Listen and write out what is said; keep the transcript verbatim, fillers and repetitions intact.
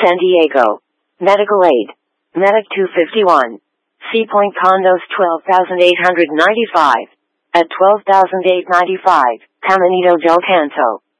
San Diego. Medical aid. Medic two fifty-one. Sea Point Condos twelve thousand eight hundred ninety-five. At twelve thousand eight hundred ninety-five, Caminito del Canto.